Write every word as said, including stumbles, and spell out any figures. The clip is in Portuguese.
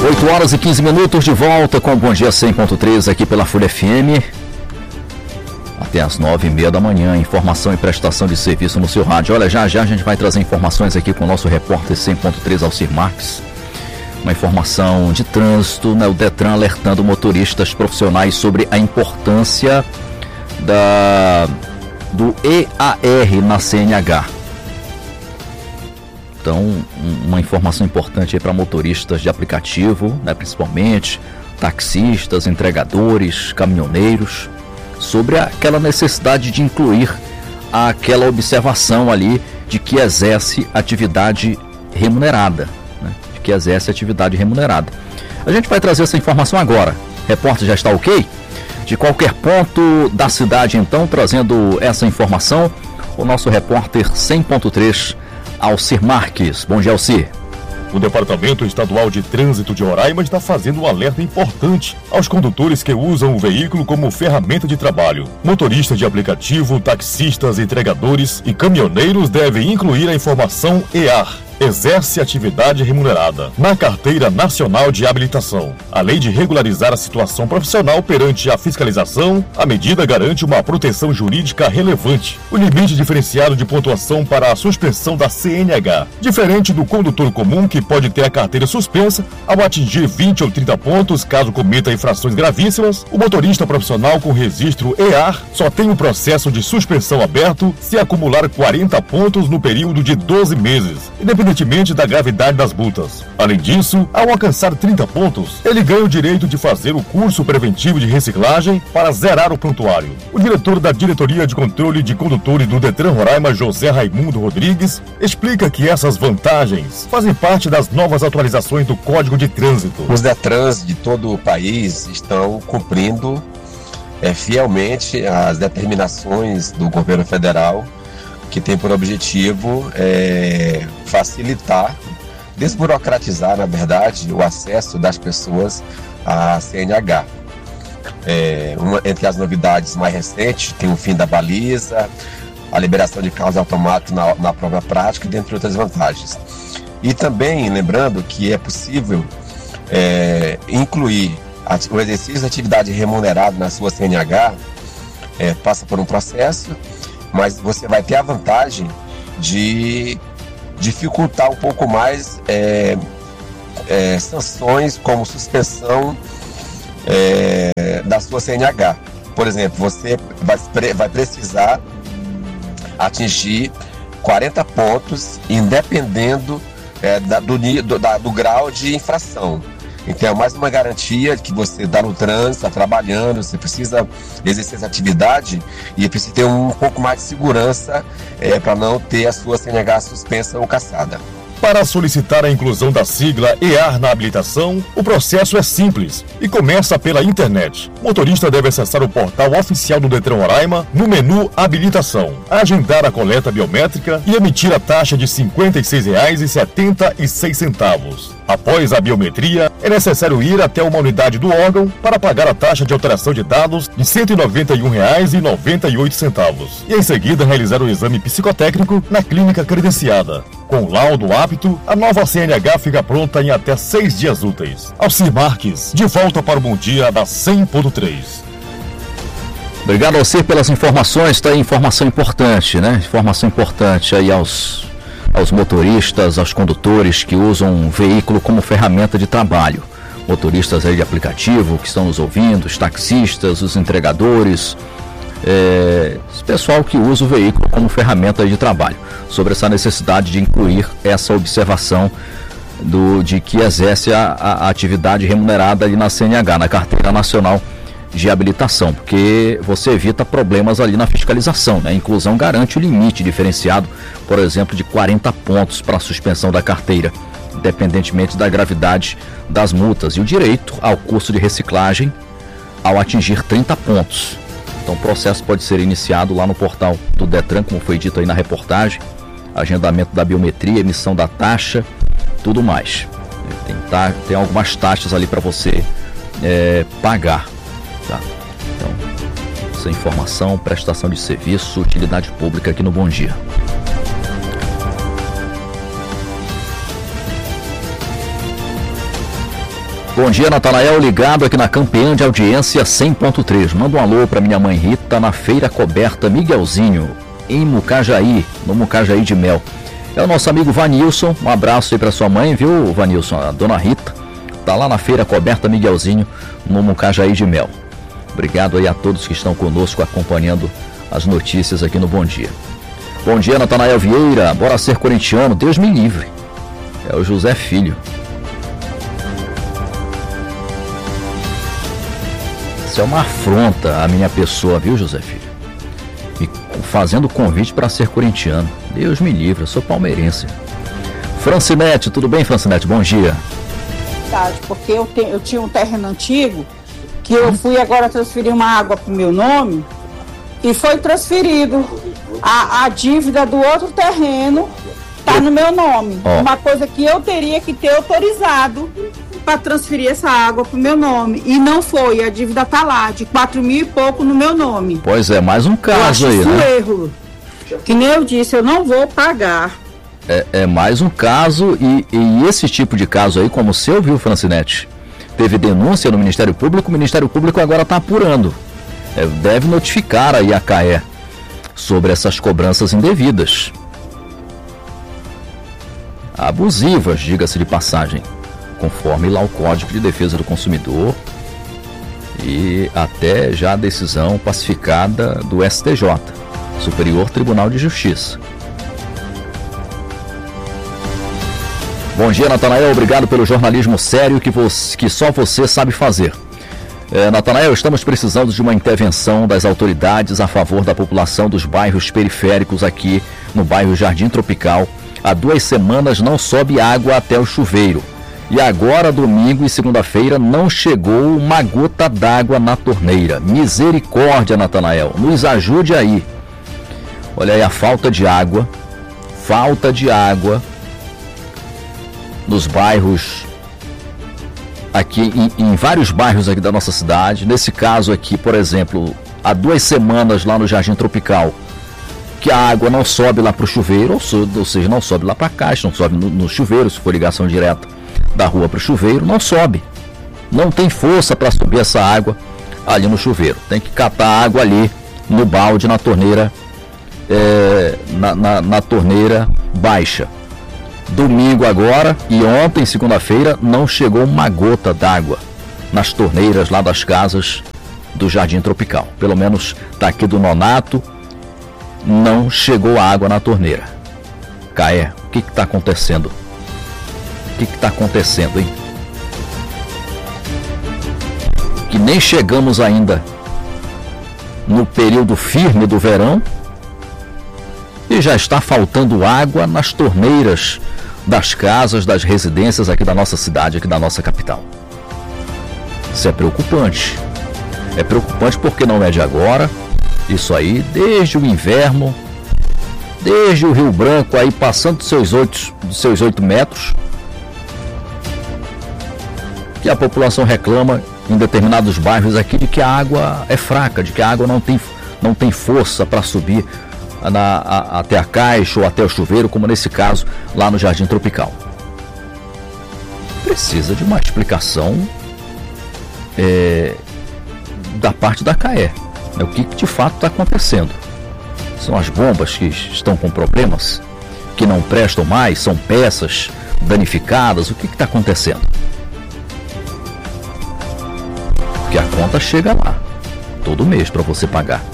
oito horas e quinze minutos, de volta com o Bom Dia cem ponto três aqui pela Folha F M. Até às nove e meia da manhã, informação e prestação de serviço no seu rádio. Olha, já já a gente vai trazer informações aqui com o nosso repórter cem ponto três, Alcir Marques. Uma informação de trânsito, né? O Detran alertando motoristas profissionais sobre a importância da, do E A R na C N H. Então, uma informação importante aí para motoristas de aplicativo, né, principalmente taxistas, entregadores, caminhoneiros, sobre aquela necessidade de incluir aquela observação ali de que exerce atividade remunerada, né, de que exerce atividade remunerada. A gente vai trazer essa informação agora. O repórter já está ok? De qualquer ponto da cidade, então, trazendo essa informação, o nosso repórter cem ponto três, Alcir Marques. Bom dia, Alcir. O Departamento Estadual de Trânsito de Roraima está fazendo um alerta importante aos condutores que usam o veículo como ferramenta de trabalho. Motoristas de aplicativo, taxistas, entregadores e caminhoneiros devem incluir a informação E A R, exerce atividade remunerada, na Carteira Nacional de Habilitação. Além de regularizar a situação profissional perante a fiscalização, a medida garante uma proteção jurídica relevante. O limite diferenciado de pontuação para a suspensão da C N H, diferente do condutor comum que pode ter a carteira suspensa ao atingir vinte ou trinta pontos caso cometa infrações gravíssimas, o motorista profissional com registro E A R só tem o processo de suspensão aberto se acumular quarenta pontos no período de doze meses, independentemente da gravidade das multas. Além disso, ao alcançar trinta pontos, ele ganha o direito de fazer o curso preventivo de reciclagem para zerar o prontuário. O diretor da Diretoria de Controle de Condutores do Detran Roraima, José Raimundo Rodrigues, explica que essas vantagens fazem parte das novas atualizações do Código de Trânsito. Os Detrans de todo o país estão cumprindo é, fielmente as determinações do governo federal, que tem por objetivo é, facilitar, desburocratizar, na verdade, o acesso das pessoas à C N H. É, uma, entre as novidades mais recentes, tem o fim da baliza, a liberação de carros automáticos na, na prova prática, dentre outras vantagens. E também, lembrando que é possível é, incluir a, o exercício de atividade remunerada na sua C N H, é, passa por um processo, mas você vai ter a vantagem de dificultar um pouco mais é, é, sanções como suspensão é, da sua C N H. Por exemplo, você vai, vai precisar atingir quarenta pontos, independendo é, da, do, do, da, do grau de infração. Então é mais uma garantia que você está no trânsito, está trabalhando, você precisa exercer essa atividade e precisa ter um pouco mais de segurança é, para não ter a sua C N H suspensa ou cassada. Para solicitar a inclusão da sigla E A R na habilitação, o processo é simples e começa pela internet. O motorista deve acessar o portal oficial do Detran Roraima no menu Habilitação, agendar a coleta biométrica e emitir a taxa de cinquenta e seis reais e setenta e seis centavos. Após a biometria, é necessário ir até uma unidade do órgão para pagar a taxa de alteração de dados de cento e noventa e um reais e noventa e oito centavos e em seguida realizar o exame psicotécnico na clínica credenciada. Com laudo apto, a nova C N H fica pronta em até seis dias úteis. Alcir Marques, de volta para o Bom Dia da cem ponto três. Obrigado, Alcir, pelas informações. Tá aí informação importante, né? Informação importante aí aos, aos motoristas, aos condutores que usam um veículo como ferramenta de trabalho. Motoristas aí de aplicativo que estão nos ouvindo, os taxistas, os entregadores, É, esse pessoal que usa o veículo como ferramenta de trabalho, sobre essa necessidade de incluir essa observação do, de que exerce a, a atividade remunerada ali na C N H, na Carteira Nacional de Habilitação, porque você evita problemas ali na fiscalização, né? A inclusão garante o limite diferenciado, por exemplo, de quarenta pontos para a suspensão da carteira, independentemente da gravidade das multas, e o direito ao curso de reciclagem ao atingir trinta pontos. Então o processo pode ser iniciado lá no portal do Detran, como foi dito aí na reportagem, agendamento da biometria, emissão da taxa, tudo mais. Tem, tá, tem algumas taxas ali para você é, pagar. Tá? Então, essa informação, prestação de serviço, utilidade pública aqui no Bom Dia. Bom dia, Natanael, ligado aqui na Campeã de Audiência cem ponto três. Manda um alô para minha mãe Rita na Feira Coberta Miguelzinho, em Mucajaí, no Mucajaí de Mel. É o nosso amigo Vanilson, um abraço aí para sua mãe, viu, Vanilson? A dona Rita tá lá na Feira Coberta Miguelzinho, no Mucajaí de Mel. Obrigado aí a todos que estão conosco acompanhando as notícias aqui no Bom Dia. Bom dia, Natanael Vieira, bora ser corintiano, Deus me livre. É o José Filho. Isso é uma afronta à minha pessoa, viu, José Filho? Me fazendo convite para ser corintiano. Deus me livre, eu sou palmeirense. Francinete, tudo bem, Francinete? Bom dia. Verdade, porque eu, te, eu tinha um terreno antigo que eu fui agora transferir uma água para o meu nome e foi transferido. A, a dívida do outro terreno está no meu nome. Oh. Uma coisa que eu teria que ter autorizado para transferir essa água para o meu nome. E não foi, a dívida está lá, de quatro mil e pouco no meu nome. Pois é, mais um caso eu aí, acho né? Isso erro. Que nem eu disse, eu não vou pagar. É, é mais um caso e, e esse tipo de caso aí, como o seu, viu, Francinete? Teve denúncia no Ministério Público, o Ministério Público agora está apurando. É, deve notificar aí a C A E sobre essas cobranças indevidas. Abusivas, diga-se de passagem, conforme lá o Código de Defesa do Consumidor e até já a decisão pacificada do S T J, Superior Tribunal de Justiça. Bom dia, Natanael, obrigado pelo jornalismo sério que, você, que só você sabe fazer. É, Natanael, estamos precisando de uma intervenção das autoridades a favor da população dos bairros periféricos aqui no bairro Jardim Tropical. Há duas semanas não sobe água até o chuveiro. E agora, domingo e segunda-feira, não chegou uma gota d'água na torneira. Misericórdia, Natanael, nos ajude aí. Olha aí a falta de água, falta de água nos bairros, aqui em, em vários bairros aqui da nossa cidade. Nesse caso aqui, por exemplo, há duas semanas lá no Jardim Tropical, que a água não sobe lá para o chuveiro, ou seja, não sobe lá para a caixa, não sobe no, no chuveiro, se for ligação direta da rua para o chuveiro, não sobe. Não tem força para subir essa água ali no chuveiro. Tem que catar a água ali no balde, na torneira, é, na, na, na torneira baixa. Domingo agora e ontem, segunda-feira, não chegou uma gota d'água nas torneiras lá das casas do Jardim Tropical. Pelo menos tá aqui do Nonato, não chegou água na torneira. Caé, o que que tá acontecendo? O que que tá acontecendo, hein? Que nem chegamos ainda no período firme do verão e já está faltando água nas torneiras das casas, das residências aqui da nossa cidade, aqui da nossa capital. Isso é preocupante. É preocupante porque não é de agora. Isso aí, desde o inverno, desde o Rio Branco aí passando dos seus oito, dos seus oito metros, que a população reclama em determinados bairros aqui de que a água é fraca, de que a água não tem, não tem força para subir na, a, até a caixa ou até o chuveiro, como nesse caso lá no Jardim Tropical. Precisa de uma explicação é, da parte da C A E. O que, que de fato está acontecendo? São as bombas que estão com problemas, que não prestam mais, são peças danificadas, o que está acontecendo? Porque a conta chega lá, todo mês para você pagar.